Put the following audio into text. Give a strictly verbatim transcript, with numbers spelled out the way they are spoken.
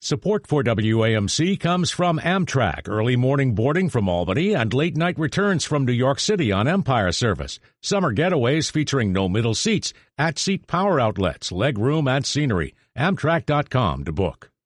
Support for W A M C comes from Amtrak, early morning boarding from Albany and late-night returns from New York City on Empire Service. Summer getaways featuring no middle seats, at-seat power outlets, leg room, and scenery. Amtrak dot com to book.